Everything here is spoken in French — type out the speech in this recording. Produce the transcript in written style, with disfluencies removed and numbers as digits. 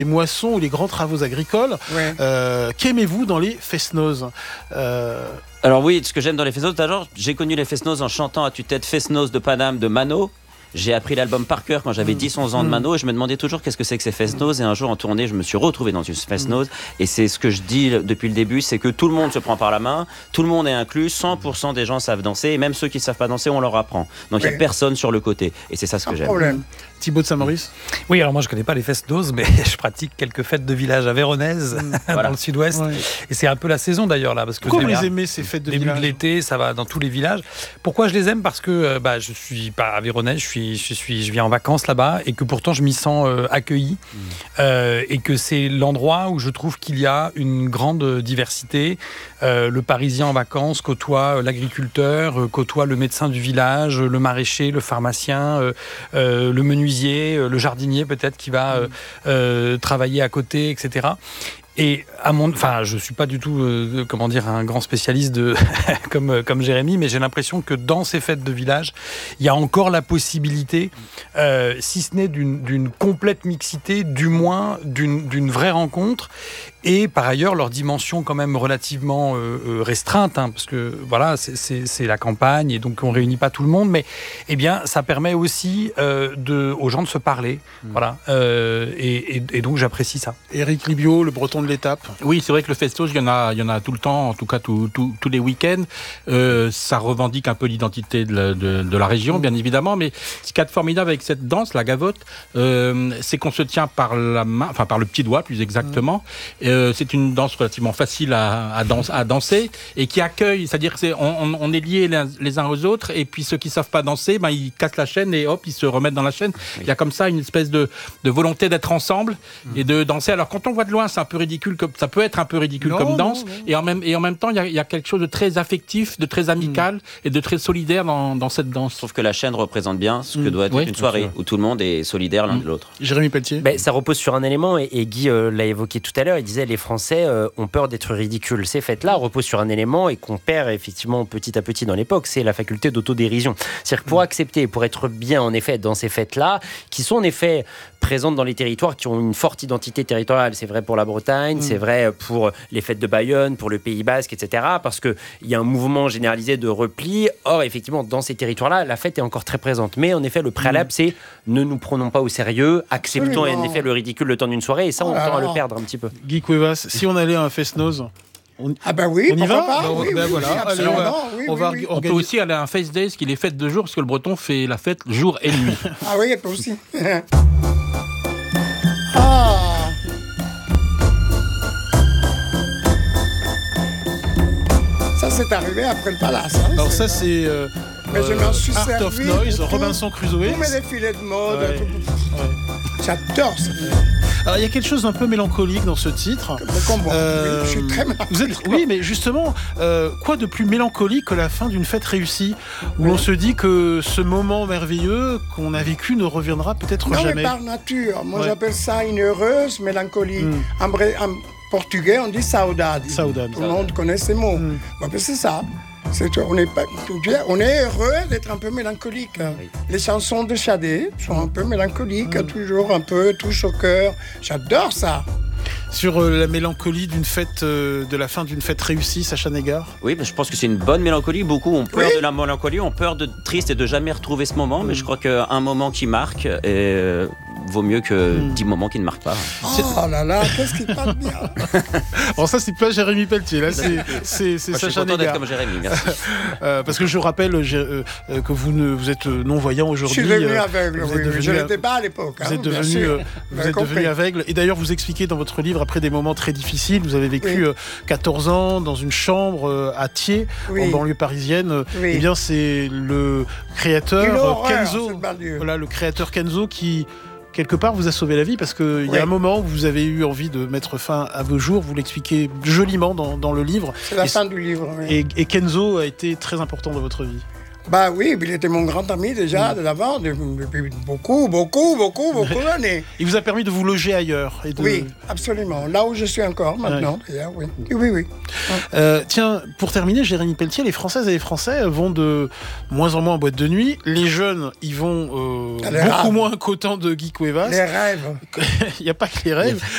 les moissons ou les grands travaux agricoles. Ouais. Qu'aimez-vous dans les fest-noz Alors oui, ce que j'aime dans les fest-noz, j'ai connu les fest-noz en chantant à tue-tête Fest-noz de Paname de Mano. J'ai appris l'album par cœur quand j'avais 10-11 ans de Mano et je me demandais toujours qu'est-ce que c'est que ces fest-noz. Et un jour en tournée, je me suis retrouvé dans une fest-noz. Et c'est ce que je dis depuis le début, c'est que tout le monde se prend par la main, tout le monde est inclus, 100% des gens savent danser. Et même ceux qui ne savent pas danser, on leur apprend. Donc il n'y a personne sur le côté. Et c'est ça ce que j'aime. Problème. Thibaut de Saint-Maurice? Oui, alors moi je connais pas les fest-noz, mais je pratique quelques fêtes de village à Véronèse, dans le sud-ouest. Ouais. Et c'est un peu la saison d'ailleurs là. Parce que pourquoi vous les aimez ces fêtes de village? Début de l'été, ça va dans tous les villages. Pourquoi je les aime? Parce que je suis pas à Véronèse, je viens en vacances là-bas et que pourtant je m'y sens accueilli. Et que c'est l'endroit où je trouve qu'il y a une grande diversité. Le Parisien en vacances côtoie l'agriculteur, côtoie le médecin du village, le maraîcher, le pharmacien, le menuisier, le jardinier peut-être qui va travailler à côté, etc. Et je suis pas du tout, un grand spécialiste de comme Jérémy, mais j'ai l'impression que dans ces fêtes de village, il y a encore la possibilité, si ce n'est d'une complète mixité, du moins d'une vraie rencontre. Et par ailleurs, leur dimension quand même relativement restreinte, parce que voilà, c'est la campagne et donc on réunit pas tout le monde, mais ça permet aussi aux gens de se parler, voilà. Et donc j'apprécie ça. Éric Ribio, le Breton de l'étape. Oui, c'est vrai que le festoche, il y en a tout le temps, en tout cas tous les week-ends. Ça revendique un peu l'identité de la région, bien évidemment, mais ce qu'il y a de formidable avec cette danse, la gavotte, c'est qu'on se tient par la main, enfin par le petit doigt plus exactement. C'est une danse relativement facile à danser et qui accueille, c'est-à-dire qu'on est liés les uns aux autres et puis ceux qui savent pas danser, ils cassent la chaîne et hop, ils se remettent dans la chaîne. Il y a comme ça une espèce de volonté d'être ensemble et de danser. Alors quand on voit de loin, c'est un peu ridicule, ça peut être un peu ridicule comme danse. Non. Et en même temps, il y a quelque chose de très affectif, de très amical et de très solidaire dans cette danse. Je trouve que la chaîne représente bien ce que doit être une soirée où tout le monde est solidaire l'un de l'autre. Jérémy Pelletier. Ça repose sur un élément et Guy l'a évoqué tout à l'heure. Il disait les Français ont peur d'être ridicules. Ces fêtes-là reposent sur un élément et qu'on perd effectivement petit à petit dans l'époque, c'est la faculté d'autodérision. C'est-à-dire que pour accepter, pour être bien en effet dans ces fêtes-là, qui sont en effet présentes dans les territoires qui ont une forte identité territoriale. C'est vrai pour la Bretagne, c'est vrai pour les fêtes de Bayonne, pour le Pays Basque, etc. Parce qu'il y a un mouvement généralisé de repli. Or, effectivement, dans ces territoires-là, la fête est encore très présente. Mais en effet, le préalable, c'est ne nous prenons pas au sérieux, acceptons en effet le ridicule le temps d'une soirée. Et ça, on tend à le perdre un petit peu. Guy Cuevas, si on allait à un fest-noz, oui, on y va pas, oui, voilà. Allez, on peut aussi aller à un Fest Days qui est fête de jour parce que le Breton fait la fête jour et nuit. Ah oui, toi aussi. Ça, c'est arrivé après le palace. Alors ça, c'est mais je m'en suis Art servi of Noise, Robinson Crusoe. Tous mes défilés de mode. J'adore ça. Alors il y a quelque chose d'un peu mélancolique dans ce titre. Je suis très mélancolique. Oui, mais justement, quoi de plus mélancolique que la fin d'une fête réussie, où on se dit que ce moment merveilleux qu'on a vécu ne reviendra peut-être jamais. Non, mais par nature. Moi, j'appelle ça une heureuse mélancolie. En portugais, on dit saudade. Saudade. Tout le monde connaît ces mots. C'est ça. On est heureux d'être un peu mélancolique. Oui. Les chansons de Shadé sont un peu mélancoliques, toujours un peu touche au cœur. J'adore ça. Sur la mélancolie d'une fête, de la fin d'une fête réussie, Sacha Négard. Oui, je pense que c'est une bonne mélancolie. Beaucoup ont peur de la mélancolie, ont peur de triste et de jamais retrouver ce moment. Mais je crois qu'un moment qui marque vaut mieux que 10 moments qui ne marquent pas. Oh là là, qu'est-ce qui parle bien. Alors ça, c'est pas Jérémy Pelletier, là, c'est Sacha Négard. Je suis content d'être comme Jérémy, merci. Parce que je rappelle que vous êtes non-voyant aujourd'hui. Je suis devenu aveugle, je ne l'étais pas à l'époque. Vous êtes devenu aveugle. Et d'ailleurs, vous expliquez dans votre livre, après des moments très difficiles, vous avez vécu 14 ans dans une chambre à Thiers, en banlieue parisienne. Eh bien, c'est le créateur Kenzo, le créateur Kenzo qui quelque part vous a sauvé la vie, parce qu'il y a un moment où vous avez eu envie de mettre fin à vos jours, vous l'expliquez joliment dans le livre. C'est la fin du livre. Oui. Et Kenzo a été très important dans votre vie. Bah oui, il était mon grand ami déjà de l'avant, depuis beaucoup d'années. Il vous a permis de vous loger ailleurs Oui, absolument. Là où je suis encore maintenant, d'ailleurs, oui. Tiens, pour terminer, Jérémy Pelletier, les Françaises et les Français vont de moins en moins en boîte de nuit. Les jeunes, ils vont beaucoup moins qu'au temps de Guy Cuevas. Les rêves. Il n'y a pas que les rêves.